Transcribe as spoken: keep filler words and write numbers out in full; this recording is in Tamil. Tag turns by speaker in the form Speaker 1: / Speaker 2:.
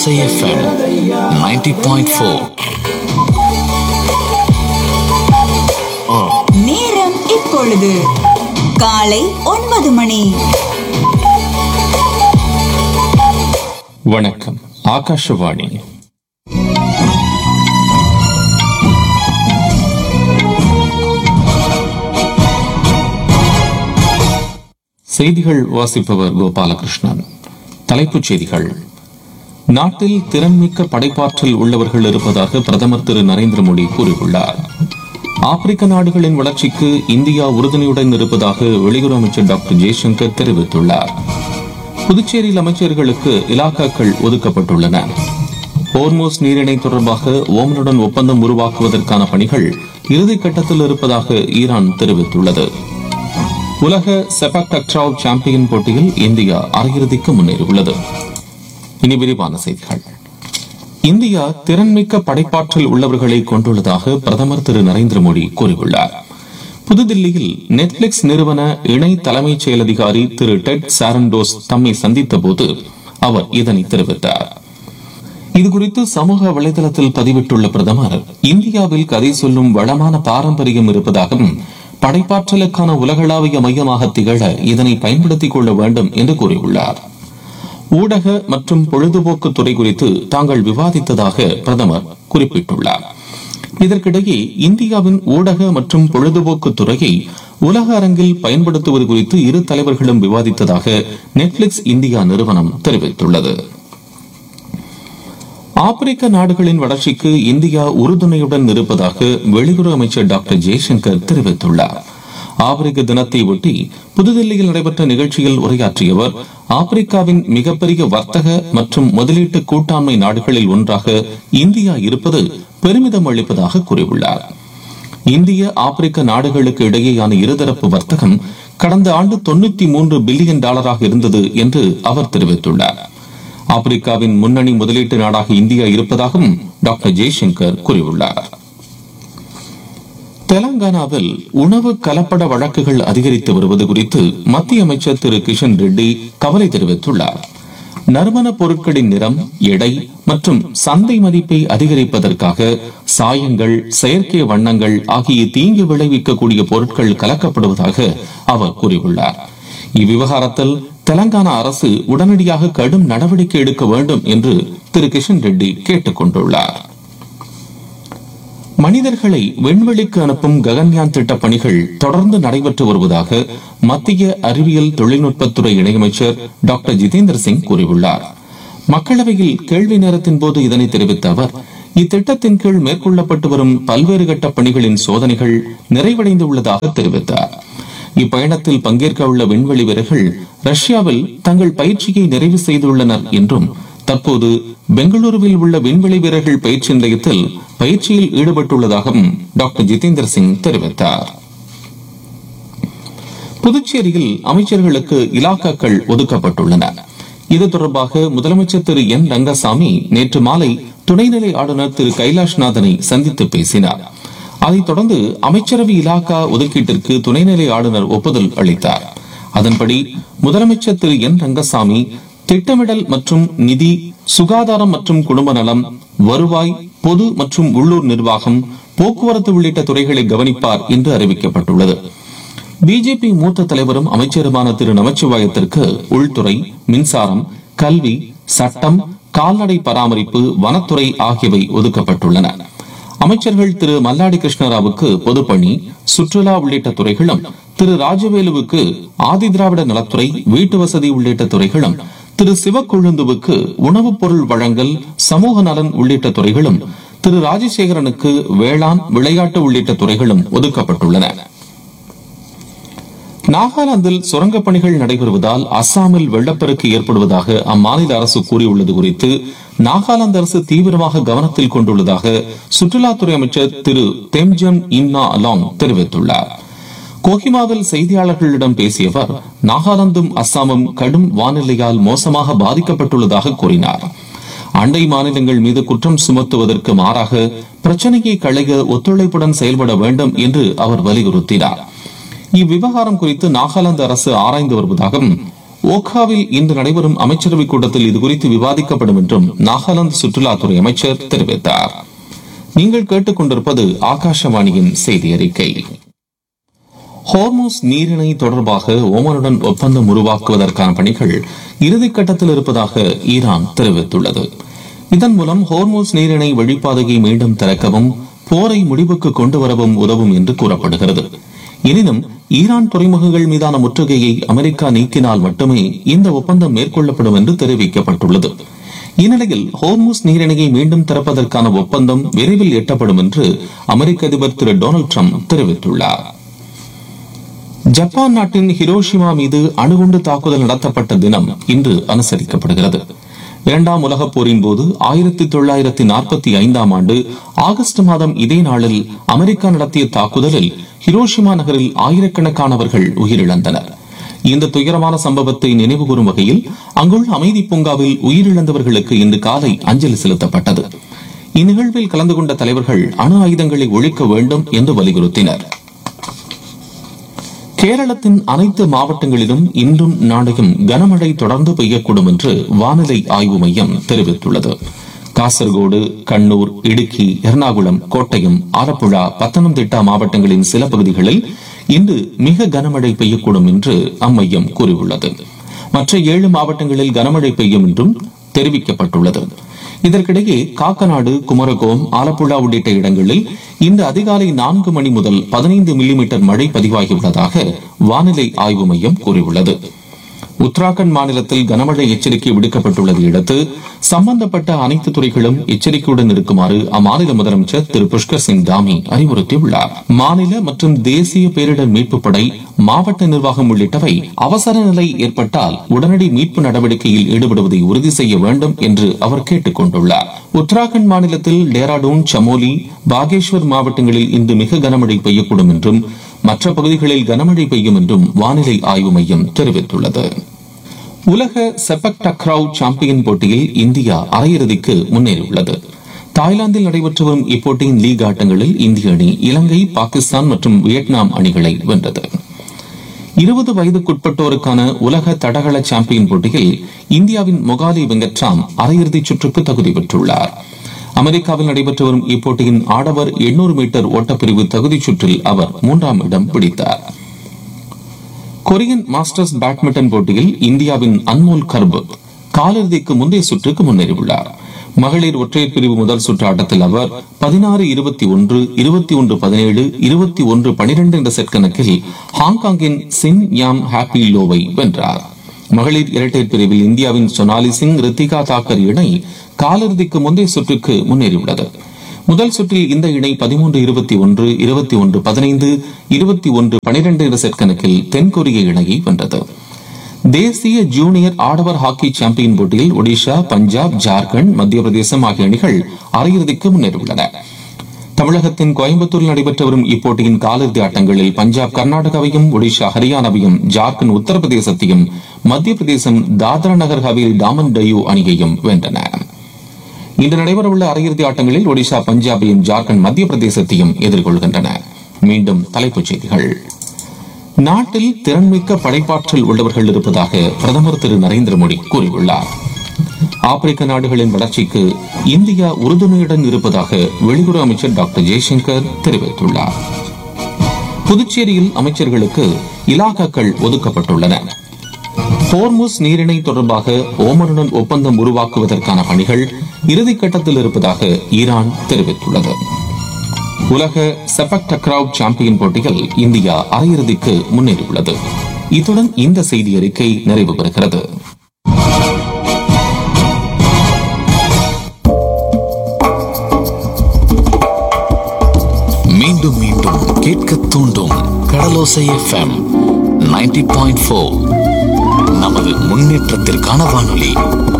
Speaker 1: ஓசை எஃப்எம் நைன்டி பாயிண்ட் ஃபோர்.
Speaker 2: நேரம் இப்பொழுது காலை ஒன்பது மணி.
Speaker 3: வணக்கம். ஆகாஷவாணி. செய்திகள் வாசிப்பவர் கோபாலகிருஷ்ணன். தலைப்புச் செய்திகள். நாட்டில் திறன்மிக்க படைப்பாற்றல் உள்ளவர்கள் இருப்பதாக பிரதமர் திரு நரேந்திர மோடி கூறியுள்ளார். ஆப்பிரிக்க நாடுகளின் வளர்ச்சிக்கு இந்தியா உறுதுணையுடன் இருப்பதாக வெளியுறவு அமைச்சர் டாக்டர் ஜெய்சங்கர் தெரிவித்துள்ளார். புதுச்சேரியில் அமைச்சர்களுக்கு இலாக்காக்கள் ஒதுக்கப்பட்டுள்ளன. ஹோர்மோஸ் நீரிணை தொடர்பாக ஓமனுடன் ஒப்பந்தம் உருவாக்குவதற்கான பணிகள் இறுதிக்கட்டத்தில் இருப்பதாக ஈரான் தெரிவித்துள்ளது. உலக செபாக் டக்ராவ் சாம்பியன் போட்டியில் இந்தியா அரையிறுதிக்கு முன்னேறியுள்ளது. இனி விரிவான செய்திகள். இந்தியா திறன்மிக்க படைப்பாற்றல் உள்ளவர்களை கொண்டுள்ளதாக பிரதமர் திரு நரேந்திர மோடி கூறியுள்ளார். புதுதில்லியில் நெட்பிளிக்ஸ் நிறுவன இணை தலைமைச் செயல் அதிகாரி திரு டெட் சாரண்டோஸ் தம்மை சந்தித்த போது அவர் இதனை தெரிவித்தார். இதுகுறித்து சமூக வலைதளத்தில் பதிவிட்டுள்ள பிரதமர், இந்தியாவில் கதை சொல்லும் வளமான பாரம்பரியம் இருப்பதாகவும் படைப்பாற்றலுக்கான உலகளாவிய மையமாக திகழ இதனை பயன்படுத்திக் கொள்ள வேண்டும் என்று கூறியுள்ளார். ஊடக மற்றும் பொழுதுபோக்கு துறை குறித்து தாங்கள் விவாதித்ததாக பிரதமர் குறிப்பிட்டுள்ளார். இதற்கிடையே இந்தியாவின் ஊடக மற்றும் பொழுதுபோக்கு துறையை உலக அரங்கில் பயன்படுத்துவது குறித்து இரு தலைவர்களும் விவாதித்ததாக நெட்பிளிக்ஸ் இந்தியா நிறுவனம் தெரிவித்துள்ளது. ஆப்பிரிக்க நாடுகளின் வளர்ச்சிக்கு இந்தியா உறுதுணையுடன் இருப்பதாக வெளியுறவு அமைச்சர் டாக்டர் ஜெய்சங்கர் தெரிவித்துள்ளார். ஆப்பிரிக்க தினத்தை ஒட்டி புதுதில்லியில் நடைபெற்ற நிகழ்ச்சியில் உரையாற்றிய அவர், ஆப்பிரிக்காவின் மிகப்பெரிய வர்த்தக மற்றும் முதலீட்டு கூட்டாண்மை நாடுகளில் ஒன்றாக இந்தியா இருப்பது பெருமிதம் அளிப்பதாக கூறியுள்ளார். இந்திய ஆப்பிரிக்க நாடுகளுக்கு இடையேயான இருதரப்பு வர்த்தகம் கடந்த ஆண்டு தொன்னூத்தி மூன்று பில்லியன் டாலராக இருந்தது என்று அவர் தெரிவித்துள்ளார். ஆப்பிரிக்காவின் முன்னணி முதலீட்டு நாடாக இந்தியா இருப்பதாகவும் டாக்டர் ஜெய்சங்கர் கூறியுள்ளார். தெலங்கானாவில் உணவு கலப்பட வழக்குகள் அதிகரித்து வருவது குறித்து மத்திய அமைச்சர் திரு கிஷன் ரெட்டி கவலை தெரிவித்துள்ளார். நறுமண பொருட்களின் நிறம், எடை மற்றும் சந்தை மதிப்பை அதிகரிப்பதற்காக சாயங்கள், செயற்கை வண்ணங்கள் ஆகிய தீங்கு விளைவிக்கக்கூடிய பொருட்கள் கலக்கப்படுவதாக அவர் கூறியுள்ளார். இவ்விவகாரத்தில் தெலங்கானா அரசு உடனடியாக கடும் நடவடிக்கை எடுக்க வேண்டும் என்று திரு கிஷன் ரெட்டி கேட்டுக் கொண்டுள்ளார். மனிதர்களை விண்வெளிக்கு அனுப்பும் ககன்யான் திட்ட பணிகள் தொடர்ந்து நடைபெற்று வருவதாக மத்திய அறிவியல் தொழில்நுட்பத்துறை இணையமைச்சர் டாக்டர் ஜிதேந்திர சிங் கூறியுள்ளார். மக்களவையில் கேள்வி நேரத்தின் போது இதனை தெரிவித்த அவர், இத்திட்டத்தின் கீழ் மேற்கொள்ளப்பட்டு வரும் பல்வேறு கட்ட பணிகளின் சோதனைகள் நிறைவடைந்துள்ளதாக தெரிவித்தார். இப்பயணத்தில் பங்கேற்க உள்ள விண்வெளி வீரர்கள் ரஷ்யாவில் தங்கள் பயிற்சியை நிறைவு செய்துள்ளனர் என்றும், தற்போது பெங்களூருவில் உள்ள விண்வெளி வீரர்கள் பயிற்சி நிலையத்தில் பயிற்சியில் ஈடுபட்டுள்ளதாகவும் டாக்டர் ஜிதேந்திர சிங் தெரிவித்தார். புதுச்சேரியில் அமைச்சர்களுக்கு இலாக்காக்கள் ஒதுக்கப்பட்டுள்ளன. இது தொடர்பாக முதலமைச்சர் திரு என் ரங்கசாமி நேற்று மாலை துணைநிலை ஆளுநர் திரு கைலாஷ்நாதனை சந்தித்து பேசினார். அதைத் தொடர்ந்து அமைச்சரவை இலாக்கா ஒதுக்கீட்டிற்கு துணைநிலை ஆளுநர் ஒப்புதல் அளித்தார். அதன்படி முதலமைச்சர் திரு என் ரங்கசாமி திட்டமிடல் மற்றும் நிதி, சுகாதாரம் மற்றும் குடும்ப நலம், வருவாய், பொது மற்றும் உள்ளூர் நிர்வாகம், போக்குவரத்து உள்ளிட்ட துறைகளை கவனிப்பார் என்று அறிவிக்கப்பட்டுள்ளது. பிஜேபி மூத்த தலைவரும் அமைச்சருமான திரு நமச்சிவாயத்திற்கு உள்துறை, மின்சாரம், கல்வி, சட்டம், கால்நடை பராமரிப்பு, வனத்துறை ஆகியவை ஒதுக்கப்பட்டுள்ளன. அமைச்சர்கள் திரு மல்லாடி கிருஷ்ணராவுக்கு பொதுப்பணி, சுற்றுலா உள்ளிட்ட துறைகளும், திரு ராஜவேலுவுக்கு ஆதி திராவிட நலத்துறை, வீட்டு வசதி உள்ளிட்ட துறைகளும், திரு சிவக்கொழுந்துவுக்கு உணவுப் பொருள் வழங்கல், சமூக நலன் உள்ளிட்ட துறைகளும், திரு ராஜசேகரனுக்கு வேளாண், விளையாட்டு உள்ளிட்ட துறைகளும் ஒதுக்கப்பட்டுள்ளன. நாகாலாந்தில் சுரங்கப் பணிகள் நடைபெறுவதால் அஸ்ஸாமில் வெள்ளப்பெருக்கு ஏற்படுவதாக அம்மாநில அரசு கூறியுள்ளது குறித்து நாகாலாந்து அரசு தீவிரமாக கவனத்தில் கொண்டுள்ளதாக சுற்றுலாத்துறை அமைச்சர் திரு தெம்ஜன் இன்னா அலாங் தெரிவித்துள்ளார். கோஹிமாவில் செய்தியாளர்களிடம் பேசிய அவர், நாகாலாந்தும் அஸ்ஸாமும் கடும் வானிலையால் மோசமாக பாதிக்கப்பட்டுள்ளதாக கூறினார். அண்டை மாநிலங்கள் மீது குற்றம் சுமத்துவதற்கு மாறாக பிரச்சனையை களைய ஒத்துழைப்புடன் செயல்பட வேண்டும் என்று அவர் வலியுறுத்தினார். இவ்விவகாரம் குறித்து நாகாலாந்து அரசு ஆராய்ந்து வருவதாகவும், ஓகாவில் இன்று நடைபெறும் அமைச்சரவைக் கூட்டத்தில் இதுகுறித்து விவாதிக்கப்படும் என்றும் நாகாலாந்து சுற்றுலாத்துறை அமைச்சர் தெரிவித்தார். நீங்கள் கேட்டுக்கொண்டிருப்பது ஆகாஷவாணியின் செய்தி அறிக்கை. ஹோர்மூஸ் நீரிணை தொடர்பாக ஓமனுடன் ஒப்பந்தம் உருவாக்குவதற்கான பணிகள் இறுதிக்கட்டத்தில் இருப்பதாக ஈரான் தெரிவித்துள்ளது. இதன் மூலம் ஹோர்மூஸ் நீரிணை வழிப்பாதையை மீண்டும் திறக்கவும் போரை முடிவுக்கு கொண்டு வரவும் உதவும் என்று கூறப்படுகிறது. எனினும் ஈரான் துறைமுகங்கள் மீதான முற்றுகையை அமெரிக்கா நீக்கினால் மட்டுமே இந்த ஒப்பந்தம் மேற்கொள்ளப்படும் என்று தெரிவிக்கப்பட்டுள்ளது. இந்நிலையில் ஹோர்மூஸ் நீரிணையை மீண்டும் திறப்பதற்கான ஒப்பந்தம் விரைவில் எட்டப்படும் என்று அமெரிக்க அதிபர் திரு டொனால்டு டிரம்ப் தெரிவித்துள்ளார். ஜப்பான் நாட்டின் ஹிரோஷிமா மீது அணுகுண்டு தாக்குதல் நடத்தப்பட்ட தினம் இன்று அனுசரிக்கப்படுகிறது. இரண்டாம் உலகப் போரின் போது ஆயிரத்தி தொள்ளாயிரத்தி நாற்பத்தி ஐந்தாம் ஆண்டு ஆகஸ்ட் மாதம் இதே நாளில் அமெரிக்கா நடத்திய தாக்குதலில் ஹிரோஷிமா நகரில் ஆயிரக்கணக்கானவர்கள் உயிரிழந்தனர். இந்த துயரமான சம்பவத்தை நினைவுகூரும் வகையில் அங்குள்ள அமைதி பூங்காவில் உயிரிழந்தவர்களுக்கு இன்று காலை அஞ்சலி செலுத்தப்பட்டது. இந்நிகழ்வில் கலந்து கொண்ட தலைவர்கள் அணு ஆயுதங்களை ஒழிக்க வேண்டும் என்று வலியுறுத்தினர். கேரளத்தின் அனைத்து மாவட்டங்களிலும் இன்றும் நாளையும் கனமழை தொடர்ந்து பெய்யக்கூடும் என்று வானிலை ஆய்வு மையம் தெரிவித்துள்ளது. காசர்கோடு, கண்ணூர், இடுக்கி, எர்ணாகுளம், கோட்டயம், ஆலப்புழா, பத்தனம்திட்டா மாவட்டங்களின் சில பகுதிகளில் இன்று மிக கனமழை பெய்யக்கூடும் என்று அம்மையம் கூறியுள்ளது. மற்ற ஏழு மாவட்டங்களில் கனமழை பெய்யும் என்றும் தெரிவிக்கப்பட்டுள்ளது. இதற்கிடையே காக்கநாடு, குமரகோம், ஆலப்புழா உள்ளிட்ட இடங்களில் இன்று அதிகாலை நான்கு மணி முதல் பதினைந்து மில்லிமீட்டர் மழை பதிவாகியுள்ளதாக வானிலை ஆய்வு மையம் கூறியுள்ளது. உத்தராகண்ட் மாநிலத்தில் கனமழை எச்சரிக்கை விடுக்கப்பட்டுள்ளதை அடுத்து சம்பந்தப்பட்ட அனைத்து துறைகளும் எச்சரிக்கையுடன் இருக்குமாறு அம்மாநில முதலமைச்சர் திரு புஷ்கர் சிங் தாமி அறிவுறுத்தியுள்ளார். மாநில மற்றும் தேசிய பேரிடர் மீட்பு படை, மாவட்ட நிர்வாகம் உள்ளிட்டவை அவசர நிலை ஏற்பட்டால் உடனடி மீட்பு நடவடிக்கையில் ஈடுபடுவதை உறுதி செய்ய வேண்டும் என்று அவர் கேட்டுக் கொண்டுள்ளார். உத்தராகண்ட் மாநிலத்தில் டேராடூன், சமோலி, பாகேஷ்வர் மாவட்டங்களில் இன்று மிக கனமழை பெய்யக்கூடும் என்றும் மற்ற பகுதிகளில் கனமழை பெய்யும் என்றும் வானிலை ஆய்வு மையம் தெரிவித்துள்ளது. உலக செபக் டக்ராவ் சாம்பியன் போட்டியில் இந்தியா அரையிறுதிக்கு முன்னேறியுள்ளது. தாய்லாந்தில் நடைபெற்று வரும் இப்போட்டியின் லீக் ஆட்டங்களில் இந்திய அணி இலங்கை, பாகிஸ்தான் மற்றும் வியட்நாம் அணிகளை வென்றது. இருபது வயதுக்குட்பட்டோருக்கான உலக தடகள சாம்பியன் போட்டியில் இந்தியாவின் மொகாலி வெங்கட்ராம் அரையிறுதிச் சுற்றுக்கு தகுதி பெற்றுள்ளார். அமெரிக்காவில் நடைபெற்று வரும் இப்போட்டியின் ஆடவர் எண்ணூறு மீட்டர் ஓட்டப்பிரிவு தகுதிச் சுற்றில் அவர் மூன்றாம் இடம் பிடித்தார். கொரியன் மாஸ்டர்ஸ் பேட்மிண்டன் போட்டியில் இந்தியாவின் அன்மோல் கர்ப் காலிறுதிக்கு முந்தைய சுற்றுக்கு முன்னேறியுள்ளார். மகளிர் ஒற்றையர் பிரிவு முதல் சுற்று ஆட்டத்தில் அவர் பதினாறு இருபத்தி ஒன்று, இருபத்தி ஒன்று பதினேழு, இருபத்தி ஒன்று பனிரெண்டு என்ற செட் கணக்கில் ஹாங்காங்கின் சின் யாம் ஹாப்பி லோவை வென்றார். மகளிர் இரட்டையர் பிரிவில் இந்தியாவின் சோனாலி சிங், ரித்திகா தாக்கர் இணை காலிறுதிக்கு முந்தைய சுற்றுக்கு முன்னேறியுள்ளது. முதல் சுற்றில் இந்த இணை பதிமூன்று இருபத்தி ஒன்று, இருபத்தி ஒன்று பதினைந்து, இருபத்தி ஒன்று பனிரெண்டு என்ற செட் கணக்கில் தென்கொரிய இணையை வென்றது. தேசிய ஜூனியர் ஆடவர் ஹாக்கி சாம்பியன் போட்டியில் ஒடிஷா, பஞ்சாப், ஜார்க்கண்ட், மத்திய பிரதேசம் ஆகிய அணிகள் அரையிறுதிக்கு முன்னேறியுள்ளன. தமிழகத்தின் கோயம்புத்தூரில் நடைபெற்று வரும் இப்போட்டியின் காலிறுதி ஆட்டங்களில் பஞ்சாப் கர்நாடகாவையும், ஒடிஷா ஹரியானாவையும், ஜார்க்கண்ட் உத்தரப்பிரதேசத்தையும், மத்திய பிரதேசம் தாத்ரா நகர் ஹவேலி டாமன் டையூ அணியையும் வென்றன. இன்று நடைபெறவுள்ள அரையிறுதி ஆட்டங்களில் ஒடிஷா பஞ்சாபையும், ஜார்க்கண்ட் மத்திய பிரதேசத்தையும் எதிர்கொள்கின்றன. மீண்டும் தலைப்புச் செய்திகள். நாட்டில் திறன்மிக்க படைப்பாற்றல் உள்ளவர்கள் இருப்பதாக பிரதமர் திரு நரேந்திர மோடி கூறியுள்ளார். ஆப்பிரிக்க நாடுகளின் வளர்ச்சிக்கு இந்தியா உறுதுணையுடன் இருப்பதாக வெளியுறவு அமைச்சர் டாக்டர் ஜெய்சங்கர் தெரிவித்துள்ளார். புதுச்சேரியில் அமைச்சர்களுக்கு இலாகாக்கள் ஒதுக்கப்பட்டுள்ளன. ஹோர்முஸ் நீரிணை தொடர்பாக ஓமனுடன் ஒப்பந்தம் உருவாக்குவதற்கான பணிகள் இறுதிக்கட்டத்தில் இருப்பதாக ஈரான் தெரிவித்துள்ளது. உலக செபக் டக்ராவ் சாம்பியன் போட்டியில் இந்தியா அரையிறுதிக்கு முன்னேறியுள்ளது. இத்துடன் இந்த செய்தி அறிக்கை நிறைவு பெறுகிறது.
Speaker 1: மீண்டும் மீண்டும் கேட்க தூண்டும் கடலோசை எஃப்எம் நைன்டி பாயிண்ட் ஃபோர் நமது முன்னேற்றத்திற்கான வானொலி.